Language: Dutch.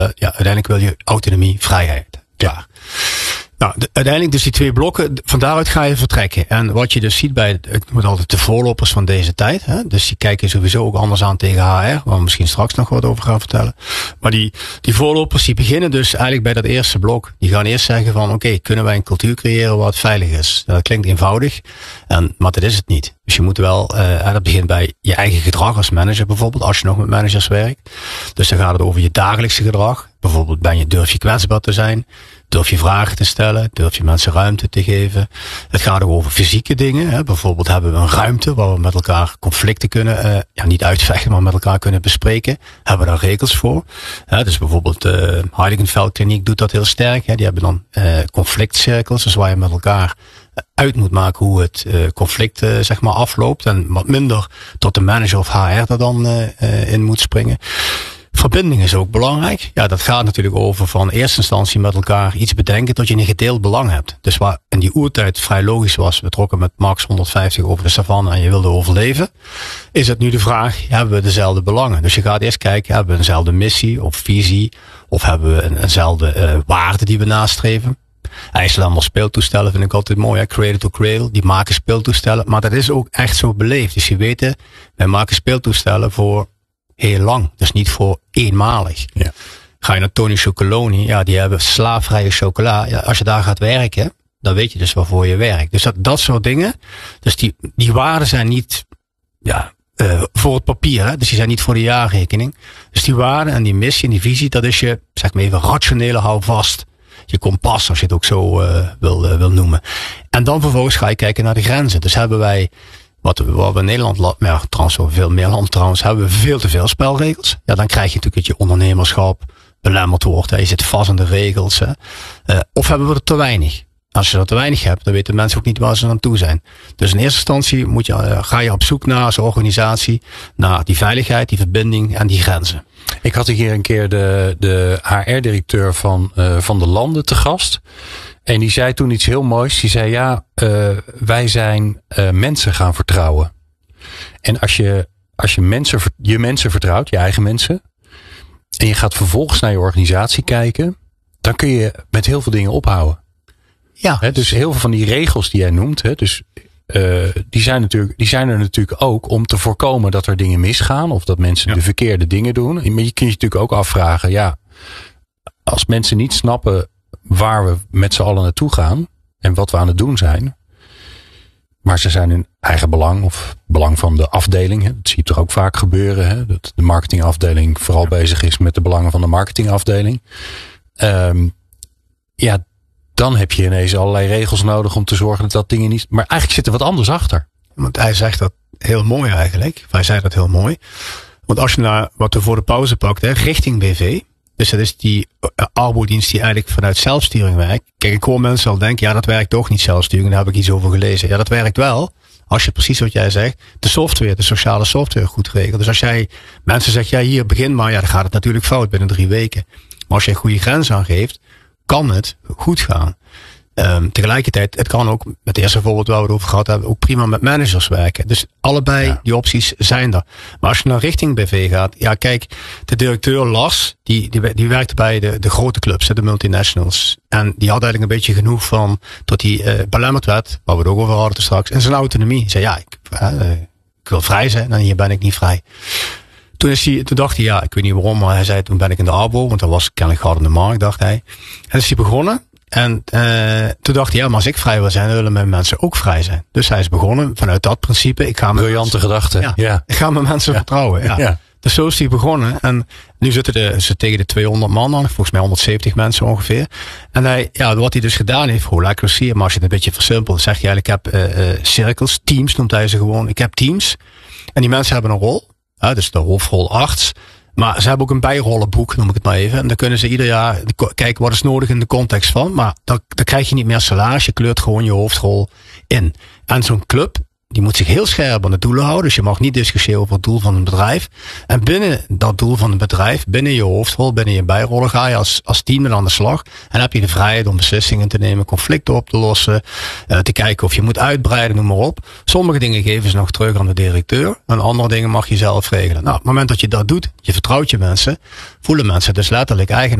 uiteindelijk wil je autonomie, vrijheid. Klaar. Nou, uiteindelijk dus die 2 blokken, van daaruit ga je vertrekken. En wat je dus ziet bij, ik noem het altijd de voorlopers van deze tijd. Hè? Dus die kijken sowieso ook anders aan tegen HR, waar we misschien straks nog wat over gaan vertellen. Maar die voorlopers die beginnen dus eigenlijk bij dat eerste blok. Die gaan eerst zeggen van oké, kunnen wij een cultuur creëren wat veilig is? Dat klinkt eenvoudig, maar dat is het niet. Dus je moet wel, dat begint bij je eigen gedrag als manager bijvoorbeeld, als je nog met managers werkt. Dus dan gaat het over je dagelijkse gedrag. Bijvoorbeeld durf je kwetsbaar te zijn? Durf je vragen te stellen? Durf je mensen ruimte te geven? Het gaat ook over fysieke dingen. Hè? Bijvoorbeeld hebben we een ruimte waar we met elkaar conflicten kunnen, niet uitvechten, maar met elkaar kunnen bespreken. Hebben we daar regels voor? Dus bijvoorbeeld Heiligenfeld Kliniek doet dat heel sterk. Hè? Die hebben dan conflictcirkels, dus waar je met elkaar uit moet maken hoe het conflict afloopt. En wat minder tot de manager of HR er dan in moet springen. Verbinding is ook belangrijk. Ja, dat gaat natuurlijk over van eerste instantie met elkaar iets bedenken tot je een gedeeld belang hebt. Dus waar in die oertijd vrij logisch was, we trokken met max 150 over de savanne en je wilde overleven, is het nu de vraag, hebben we dezelfde belangen? Dus je gaat eerst kijken, hebben we eenzelfde missie of visie, of hebben we eenzelfde waarde die we nastreven? IJslander speeltoestellen vind ik altijd mooi, hè? Cradle to Cradle, die maken speeltoestellen, maar dat is ook echt zo beleefd. Dus je weet, wij maken speeltoestellen voor heel lang, dus niet voor eenmalig. Ja. Ga je naar Tony Chocoloni, die hebben slaafvrije chocola. Ja, als je daar gaat werken, dan weet je dus waarvoor je werkt. Dus dat soort dingen. Dus die waarden zijn niet voor het papier, hè? Dus die zijn niet voor de jaarrekening. Dus die waarden en die missie en die visie, dat is je, zeg maar even, rationele houvast. Je kompas, als je het ook zo wil noemen. En dan vervolgens ga je kijken naar de grenzen. Dus hebben wij, wat we in Nederland, trouwens veel meer land trouwens, hebben we veel te veel spelregels. Ja, dan krijg je natuurlijk dat je ondernemerschap belemmerd wordt. Hè. Je zit vast in de regels. Hè. Of hebben we er te weinig? Als je er te weinig hebt, dan weten mensen ook niet waar ze aan toe zijn. Dus in eerste instantie ga je op zoek naar als organisatie, naar die veiligheid, die verbinding en die grenzen. Ik had hier een keer de HR-directeur van de landen te gast. En die zei toen iets heel moois. Die zei, wij zijn mensen gaan vertrouwen. En als je je mensen vertrouwt, je eigen mensen, en je gaat vervolgens naar je organisatie kijken, dan kun je met heel veel dingen ophouden. Ja. Dus heel veel van die regels die jij noemt, die zijn er natuurlijk ook om te voorkomen dat er dingen misgaan of dat mensen de verkeerde dingen doen. Maar je kunt je natuurlijk ook afvragen, als mensen niet snappen waar we met z'n allen naartoe gaan en wat we aan het doen zijn, maar ze zijn hun eigen belang of belang van de afdeling. Dat zie je toch ook vaak gebeuren, dat de marketingafdeling vooral bezig is met de belangen van de marketingafdeling. Dan heb je ineens allerlei regels nodig om te zorgen dat dingen niet. Maar eigenlijk zit er wat anders achter. Want hij zegt dat heel mooi eigenlijk. Hij zei dat heel mooi. Want als je naar wat we voor de pauze pakt, richting BV. Dus dat is die arbodienst die eigenlijk vanuit zelfsturing werkt. Kijk, ik hoor mensen al denken, dat werkt toch niet zelfsturing. Daar heb ik iets over gelezen. Ja, dat werkt wel. Als je precies wat jij zegt, de software, de sociale software goed regelt. Dus als jij mensen zegt, hier begin maar, dan gaat het natuurlijk fout binnen 3 weken. Maar als je een goede grens aangeeft, kan het goed gaan. Tegelijkertijd, het kan ook, met het eerste voorbeeld waar we het over gehad hebben, ook prima met managers werken. Dus allebei die opties zijn er. Maar als je naar richting BV gaat, kijk, de directeur Lars, die werkte bij de grote clubs, de multinationals. En die had eigenlijk een beetje genoeg van, tot hij belemmerd werd, waar we het ook over hadden straks, en zijn autonomie. Hij zei, ik wil vrij zijn en hier ben ik niet vrij. Toen dacht hij, ik weet niet waarom, maar hij zei, toen ben ik in de Arbo, want dat was kennelijk hard in de markt, dacht hij. En is hij begonnen. En toen dacht hij, maar als ik vrij wil zijn, dan willen mijn mensen ook vrij zijn. Dus hij is begonnen vanuit dat principe. Briljante gedachte. Ik ga mijn mensen vertrouwen. Ja. Dus zo is hij begonnen. En nu zitten ze tegen de 200 man aan. Volgens mij 170 mensen ongeveer. En wat hij dus gedaan heeft, hoe accuracy, maar als je het een beetje versimpelt, zeg je eigenlijk, ik heb cirkels, teams noemt hij ze gewoon. Ik heb teams. En die mensen hebben een rol. Dus de hoofdrol arts. Maar ze hebben ook een bijrollenboek, noem ik het maar even. En dan kunnen ze ieder jaar kijken wat is nodig in de context van. Maar dan krijg je niet meer salaris. Je kleurt gewoon je hoofdrol in. En zo'n club die moet zich heel scherp aan de doelen houden. Dus je mag niet discussiëren over het doel van een bedrijf. En binnen dat doel van het bedrijf, binnen je hoofdrol, binnen je bijrollen, ga je als team aan de slag. En heb je de vrijheid om beslissingen te nemen, conflicten op te lossen, te kijken of je moet uitbreiden, noem maar op. Sommige dingen geven ze nog terug aan de directeur. En andere dingen mag je zelf regelen. Nou, op het moment dat je dat doet, je vertrouwt je mensen, voelen mensen dus letterlijk eigen